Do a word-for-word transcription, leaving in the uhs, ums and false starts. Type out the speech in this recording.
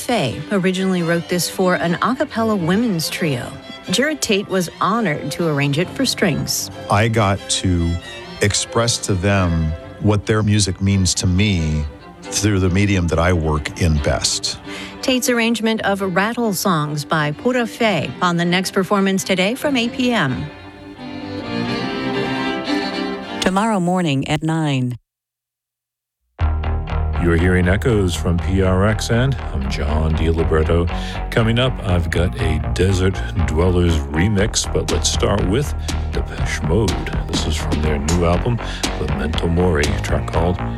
Fay originally wrote this for an a cappella women's trio. Jared Tate was honored to arrange it for strings. I got to express to them what their music means to me through the medium that I work in best. Tate's arrangement of Rattle Songs by Pura Fay on the next performance today from eight p.m. Tomorrow morning at nine. You're hearing echoes from P R X, and I'm John DiLiberto. Coming up, I've got a Desert Dwellers remix, but let's start with Depeche Mode. This is from their new album, Memento Mori, a track called